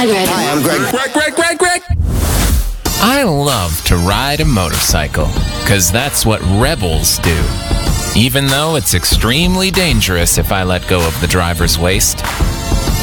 Greg. Hi, I'm Greg. Greg. I love to ride a motorcycle, because that's what rebels do. Even though it's extremely dangerous if I let go of the driver's waist.